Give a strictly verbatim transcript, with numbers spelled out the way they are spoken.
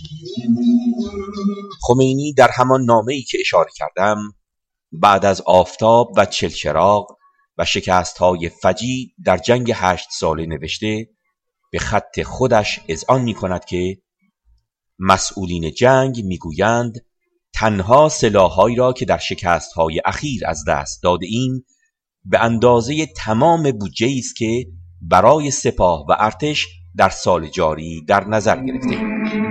خمینی در همان نامه‌ای که اشاره کردم بعد از آفتاب و چلچراغ و شکست‌های فجیع در جنگ هشت ساله نوشته به خط خودش اذعان می کند که مسئولین جنگ میگویند تنها سلاح‌هایی را که در شکست‌های اخیر از دست داده ایم به اندازه تمام بودجه‌ای است که برای سپاه و ارتش در سال جاری در نظر گرفته‌ایم.